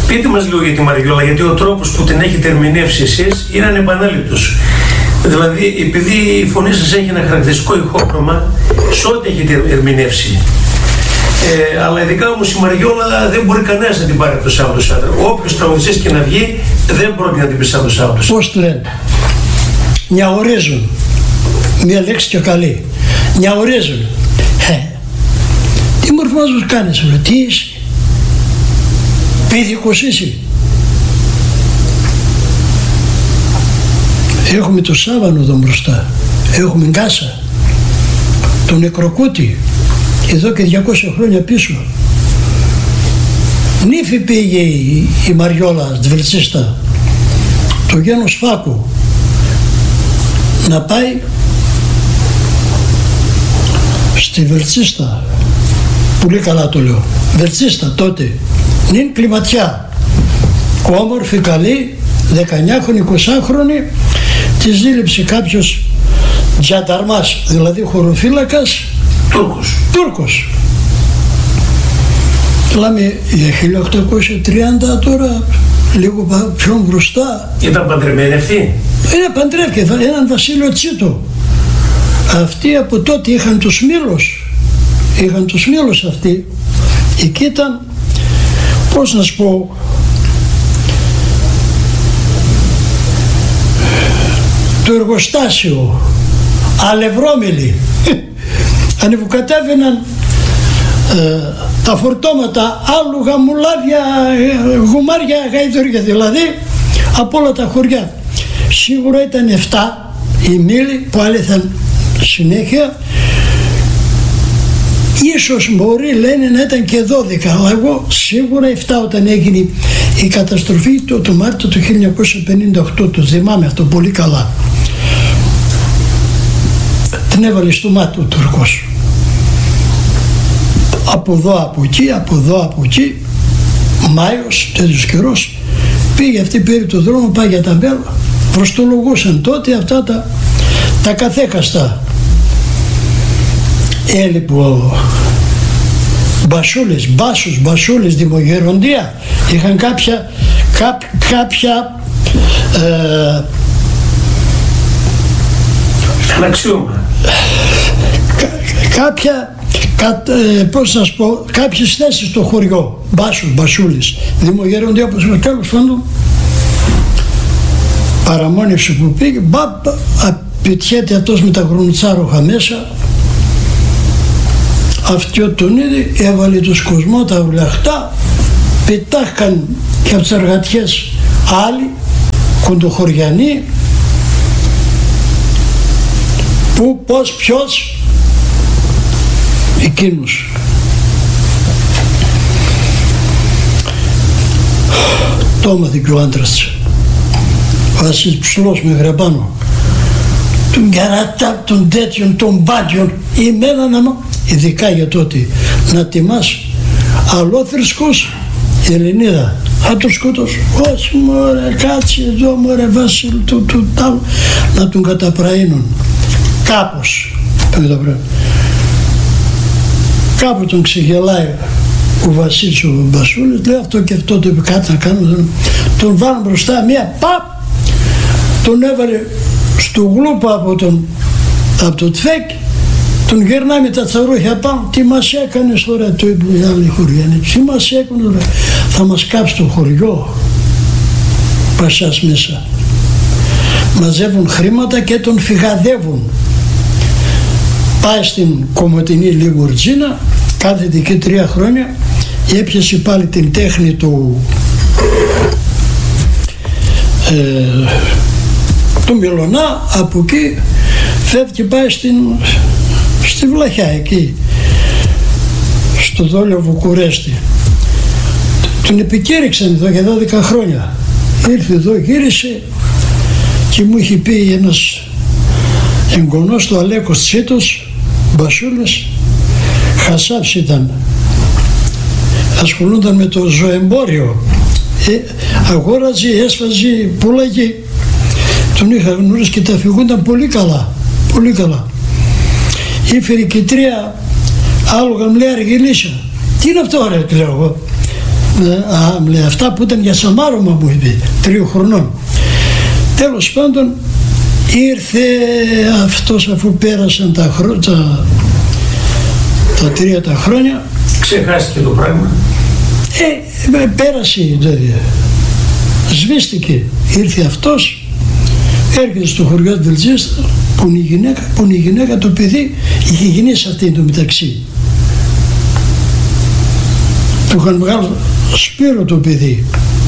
Πείτε μας λίγο για τη Μαριόλα, γιατί ο τρόπος που την έχετε ερμηνεύσει εσείς είναι ανεπανάληπτος. Δηλαδή, επειδή η φωνή σας έχει ένα χαρακτηριστικό ηχόχρωμα σε ό,τι έχετε ερμηνεύσει. Αλλά ειδικά όμως η Μαριόλα δεν μπορεί κανένας να την πάρει από το Σάββατο Σάββατο. Όποιος τραγουδιστής και να βγει, δεν πρόκειται να την πει Σάββατο Σάββατο. Πώς το λένε, νιαορίζουν. Μια λέξη και καλή. Νιαορίζουν. Τι μορφάζος κάνεις, τι είσαι. Πίθηκος είσαι. Έχουμε το Σάββανο εδώ μπροστά. Έχουμε Γκάσα. Το Νεκροκούτι. Εδώ και 200 χρόνια πίσω. Νύφη πήγε η Μαριόλα Δβελτσίστα, το γένος Φάκου, να πάει στη Βελτσίστα. Πολύ καλά το λέω. Βελτσίστα τότε. Νυν κλιματιά. Όμορφη, καλή, 19χρονη, 20χρονη, τη ζήλεψε κάποιος τζανταρμάς, δηλαδή χωροφύλακας, Τούρκος. Μιλάμε για 1830 τώρα, λίγο πιο μπροστά. Ήταν παντρεμένη αυτή? Παντρεύτηκε έναν Βασίλειο Τσίτο. Αυτοί από τότε είχαν τους μήλους αυτοί. Εκεί ήταν, πώς να σου πω, το εργοστάσιο, αλευρόμιλοι. Ανεβοκατέβαιναν τα φορτώματα, άλογα, μουλάδια, γουμάρια, γαϊδουριά, δηλαδή από όλα τα χωριά. Σίγουρα ήταν 7 οι μήλοι που άλεθαν συνέχεια. Ίσως μπορεί, λένε, να ήταν και 12, αλλά εγώ σίγουρα 7 όταν έγινε η καταστροφή το Μάρτιο του 1958, το θυμάμαι αυτό πολύ καλά. Την έβαλε στο μάτι ο Τουρκός. Από εδώ από εκεί, Μάιος, τέτοιος καιρός, πήγε αυτή, πήρε το δρόμο, πάει για τα Μπέλα. Προστολογούσαν τότε αυτά τα καθέκαστα. Έλειπε μπασούλες, δημογεροντία. Είχαν κάποια αναξιώμα. Πώς να σου πω, κάποιες θέσεις στο χωριό, μπασούλες, δημογεροντία, όπως είπα, τέλος πάντων, παραμόνευση που πήγε, πετιέται αυτός με τα γρουντσάροχα μέσα. Αυτό τον είδε, έβαλε τους κοσμό, τα ουλαχτά, πετάχαν και από τις εργατιές άλλοι, κοντοχωριανοί, που, πώς, ποιος, εκείνους. Το έμαθε και ο άντρας, ο Βασίλης ψηλός με γραπάνω, τον καρατά, τον τέτοιον, τον μπάτιον, ημένα να ειδικά για τότε, να τιμάς αλόθρησκος Ελληνίδα. Θα τον σκότωσε. Όχι μωρέ, κάτσε εδώ μωρέ Βασίλη του τάλου, να τον καταπραίνουν. Κάπου τον ξεγελάει ο Βασίλης ο Μπασούλης, λέει αυτό και αυτό το είπε, κάτι να κάνουμε. Τον βάλουν μπροστά μία, τον έβαλε στο γλούπα από το τφέκ, τον γερνάει με τα τσαρούχια πάνω. Τι μας έκανες τώρα, το είπε η άλλη χωριανή, τι μας έκανες τώρα, θα μας κάψει το χωριό. Πασάς μέσα. Μαζεύουν χρήματα και τον φυγαδεύουν. Πάει στην Κομοτηνή Λιγουρτζίνα, κάθεται εκεί 3 χρόνια, έπιασε πάλι την τέχνη του Μιλωνά, από εκεί φεύγει, πάει στη Βλαχιά εκεί, στο δόλιο Βουκουρέστι. Τον επικήρυξαν εδώ για 12 χρόνια. Ήρθε εδώ, γύρισε και μου είχε πει ένας εγγονός του Αλέκος Τσίτος, Μπασούλης, χασάψ ήταν, ασχολούνταν με το ζωεμπόριο, αγόραζε, έσφαζε, πουλάγε. Τον είχα γνωρίσει και τα φυγούνταν πολύ καλά, πολύ καλά. Ήφερε και 3 άλογα, μου λέει Αργυλίσια. Τι είναι αυτό ρε, λέω εγώ. Μου λέει, αυτά που ήταν για σαμάρωμα, μου είπε, 3 χρονών. Τέλος πάντων ήρθε αυτός, αφού πέρασαν τα 3 τα χρόνια. Ξεχάστηκε το πράγμα. Πέρασε, δηλαδή. Σβήστηκε. Ήρθε αυτός, έρχεται στο χωριό του Βελτζής, που είναι η γυναίκα, το παιδί είχε γεννήσει αυτή το μεταξύ. Του είχαν βγάλει Σπύρο το παιδί.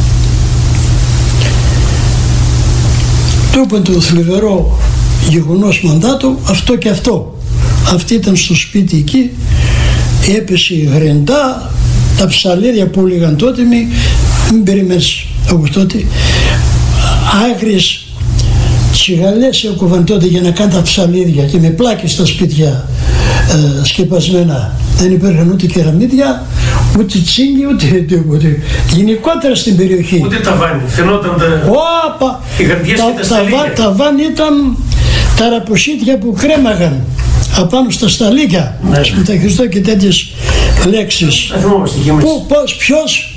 Του είπαν το θλιβερό γεγονός μαντάτο, αυτό και αυτό. Αυτή ήταν στο σπίτι εκεί, έπεσε η γρεντά, τα ψαλίδια που έλεγαν τότε, μην περιμένεις από τότε, άγριες τσιγαλιές έκοβαν τότε για να κάνουν τα ψαλίδια και με πλάκες στα σπίτια σκεπασμένα. Δεν υπήρχαν ούτε κεραμίδια, ούτε τσίγκι, ούτε γενικότερα στην περιοχή. Ούτε ταβάνι, φαινόταν οι γαρδιές και τα σταλίκια. Τα βάνη ήταν τα ραποσίτια που κρέμαγαν απάνω στα σταλίκια. Ναι. Μεταχειριστώ και τέτοιες λέξεις. Πού, πώς, ποιος.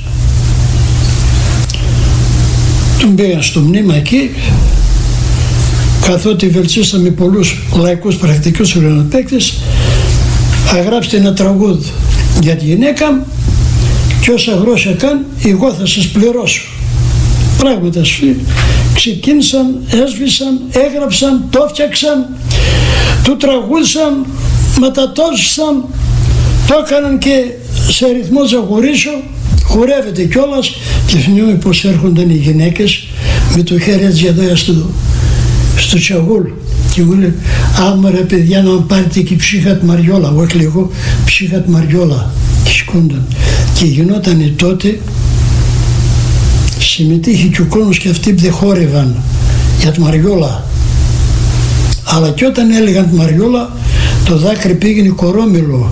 Τον πήγαν στο μνήμα εκεί, καθότι βελτίσαμε πολλούς λαϊκούς πρακτικούς ουρανοπαίκτες, αγράψτε ένα τραγούδι για τη γυναίκα και όσα γρόσια καν εγώ θα σας πληρώσω. Πράγματα ξεκίνησαν, έσβησαν, έγραψαν, το έφτιαξαν, του τραγούδισαν, ματατώσισαν, το έκαναν και σε ρυθμό ζαγορίσιο, χορεύεται κιόλας και θυμάμαι πως έρχονταν οι γυναίκες με το χέρι έτσι εδώ στο τσαγούλ και μου λέει, άμα ρε παιδιά να μου πάρετε και ψύχα Μαριόλα, όχι λίγο ψύχα Μαριόλα, και σκούνταν. Και γινόταν τότε, συμμετείχε και ο κόσμος και αυτοί που δεν χόρευαν για τη Μαριόλα, αλλά και όταν έλεγαν τη Μαριόλα το δάκρυ πήγαινε κορόμιλο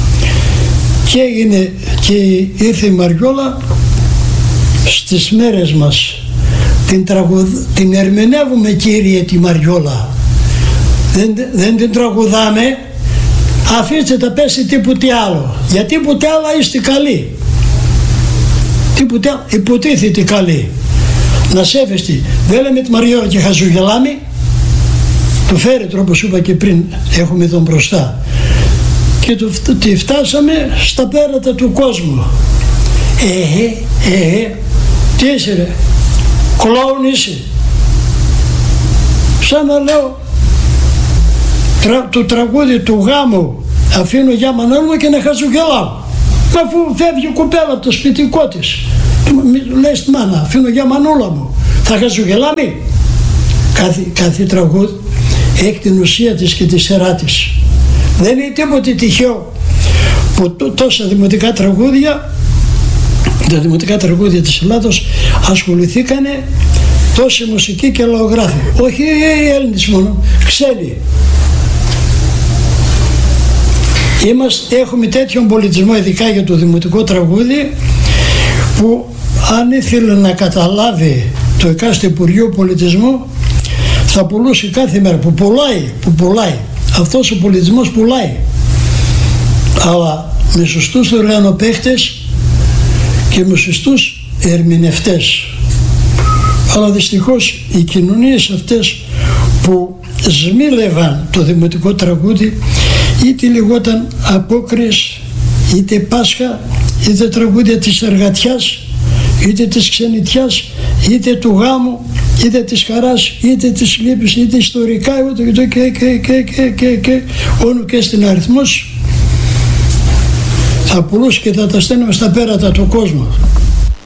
και ήρθε η Μαριόλα στις μέρες μας. Την ερμηνεύουμε, κύριε, τη Μαριόλα. Δεν την τραγουδάμε. Αφήστε τα, πέσει τίποτε άλλο. Για τίποτε άλλο είστε καλοί. Τίποτε άλλο, υποτίθεται καλοί. Να σέβεστε. Δεν λέμε τη Μαριόλα και χαζουγελάμε. Το φέρετε, όπως είπα και πριν, έχουμε εδώ μπροστά. Και τη φτάσαμε στα πέρατα του κόσμου. Τι είσαι ρε, κλόουν είσαι. Σαν να λέω το τραγούδι του γάμου, αφήνω για Μανώλου και να χαζουγελάω. Αφού φεύγει η κουπέλα από το σπιτικό της, λέει στη μάνα, αφήνω για Μανούλα μου, θα χαζουγελάμε. Κάθε τραγούδι έχει την ουσία της και τη σειρά της. Δεν είναι τίποτε τυχαίο που τόσα δημοτικά τραγούδια, τα δημοτικά τραγούδια της Ελλάδος, ασχοληθήκανε τόση μουσική και λαογράφοι. Όχι οι Έλληνες μόνο, ξένοι. Έχουμε τέτοιον πολιτισμό, ειδικά για το δημοτικό τραγούδι, που αν ήθελε να καταλάβει το εκάστοτε Υπουργείο Πολιτισμού, θα πουλούσε κάθε μέρα, που πουλάει. Αυτός ο πολιτισμός πουλάει. Αλλά με σωστούς οργανοπαίχτες και με σωστούς ερμηνευτές. Αλλά δυστυχώς οι κοινωνίες αυτές που σμήλευαν το δημοτικό τραγούδι, είτε λεγόταν Απόκριες, είτε Πάσχα, είτε τραγούδια της εργατιάς, είτε της ξενιτιάς, είτε του γάμου, είτε της χαράς, είτε της λύπης, είτε ιστορικά, είτε και όνου και στην αριθμός, θα πουλούσε και θα τα στέλνουμε στα πέρατα του κόσμου.